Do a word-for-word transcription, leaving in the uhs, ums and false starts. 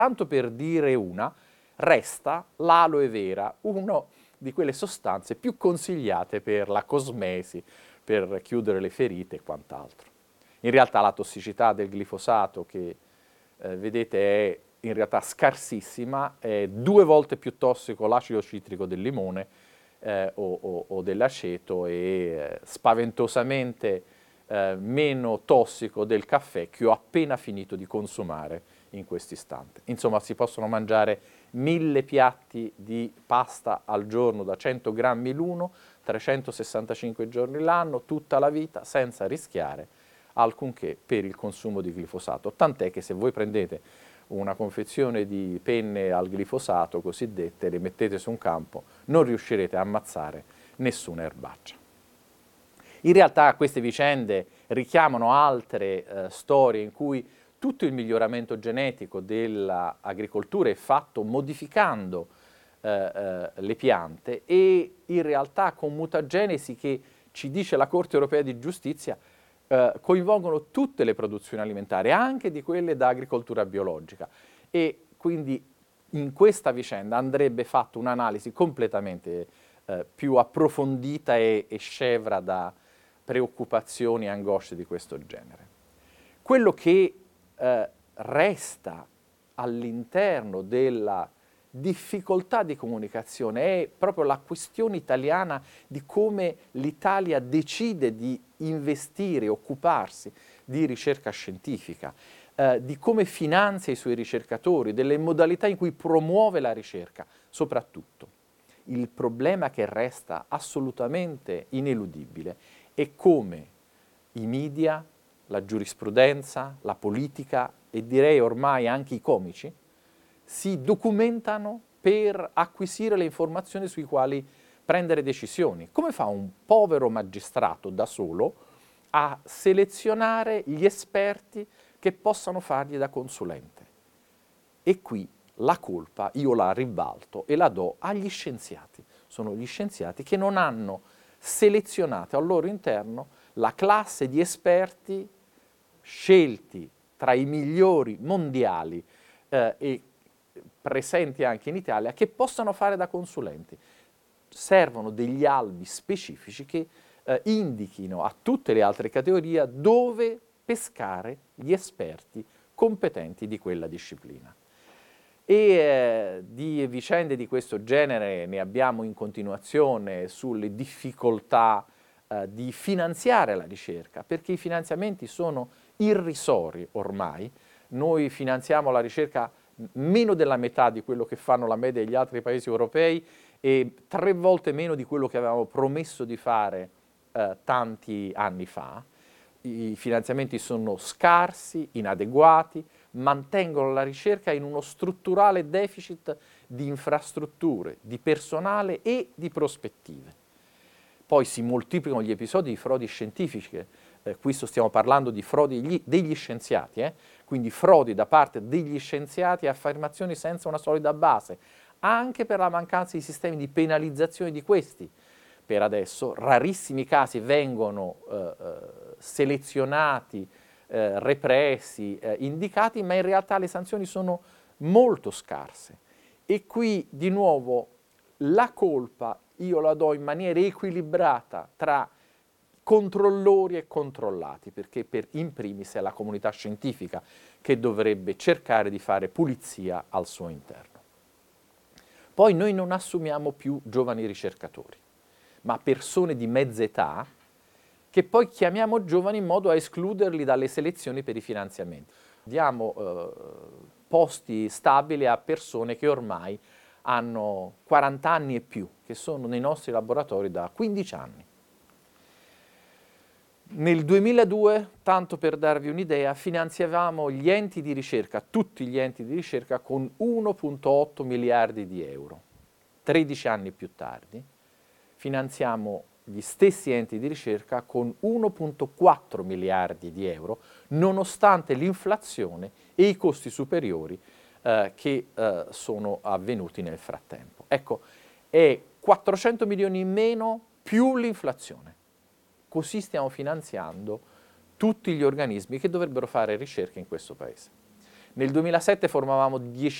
Tanto per dire una, resta l'aloe vera, una di quelle sostanze più consigliate per la cosmesi, per chiudere le ferite e quant'altro. In realtà la tossicità del glifosato, che eh, vedete è in realtà scarsissima, è due volte più tossico l'acido citrico del limone eh, o, o, o dell'aceto e eh, spaventosamente eh, meno tossico del caffè che ho appena finito di consumare in questo istante. Insomma, si possono mangiare mille piatti di pasta al giorno da cento grammi l'uno, trecentosessantacinque giorni l'anno, tutta la vita, senza rischiare alcunché per il consumo di glifosato. Tant'è che se voi prendete una confezione di penne al glifosato cosiddette, le mettete su un campo, non riuscirete a ammazzare nessuna erbaccia. In realtà queste vicende richiamano altre eh, storie in cui tutto il miglioramento genetico dell'agricoltura è fatto modificando eh, eh, le piante e in realtà con mutagenesi che, ci dice la Corte Europea di Giustizia, eh, coinvolgono tutte le produzioni alimentari, anche di quelle da agricoltura biologica. E quindi in questa vicenda andrebbe fatta un'analisi completamente eh, più approfondita e, e scevra da preoccupazioni e angosce di questo genere. Quello che Eh, resta all'interno della difficoltà di comunicazione è proprio la questione italiana di come l'Italia decide di investire, occuparsi di ricerca scientifica, eh, di come finanzia i suoi ricercatori, delle modalità in cui promuove la ricerca, soprattutto. Il problema che resta assolutamente ineludibile è come i media, la giurisprudenza, la politica e direi ormai anche i comici si documentano per acquisire le informazioni sui quali prendere decisioni. Come fa un povero magistrato da solo a selezionare gli esperti che possano fargli da consulente? E qui la colpa io la ribalto e la do agli scienziati. Sono gli scienziati che non hanno selezionato al loro interno la classe di esperti scelti tra i migliori mondiali eh, e presenti anche in Italia, che possano fare da consulenti. Servono degli albi specifici che eh, indichino a tutte le altre categorie dove pescare gli esperti competenti di quella disciplina. E eh, di vicende di questo genere ne abbiamo in continuazione sulle difficoltà eh, di finanziare la ricerca, perché i finanziamenti sono irrisori ormai. Noi finanziamo la ricerca meno della metà di quello che fanno la media degli altri paesi europei e tre volte meno di quello che avevamo promesso di fare eh, tanti anni fa. I finanziamenti sono scarsi, inadeguati, mantengono la ricerca in uno strutturale deficit di infrastrutture, di personale e di prospettive. Poi si moltiplicano gli episodi di frodi scientifiche. Eh, qui stiamo parlando di frodi degli, degli scienziati, eh? Quindi frodi da parte degli scienziati e affermazioni senza una solida base, anche per la mancanza di sistemi di penalizzazione di questi. Per adesso rarissimi casi vengono eh, eh, selezionati, eh, repressi, eh, indicati, ma in realtà le sanzioni sono molto scarse. E qui di nuovo la colpa io la do in maniera equilibrata tra controllori e controllati, perché per in primis è la comunità scientifica che dovrebbe cercare di fare pulizia al suo interno. Poi noi non assumiamo più giovani ricercatori, ma persone di mezza età che poi chiamiamo giovani in modo a escluderli dalle selezioni per i finanziamenti. Diamo eh, posti stabili a persone che ormai hanno quaranta anni e più, che sono nei nostri laboratori da quindici anni. Nel duemiladue, tanto per darvi un'idea, finanziavamo gli enti di ricerca, tutti gli enti di ricerca, con uno virgola otto miliardi di euro. tredici anni più tardi finanziamo gli stessi enti di ricerca con uno virgola quattro miliardi di euro, nonostante l'inflazione e i costi superiori eh, che eh, sono avvenuti nel frattempo. Ecco, è quattrocento milioni in meno più l'inflazione. Così stiamo finanziando tutti gli organismi che dovrebbero fare ricerca in questo Paese. Nel duemilasette formavamo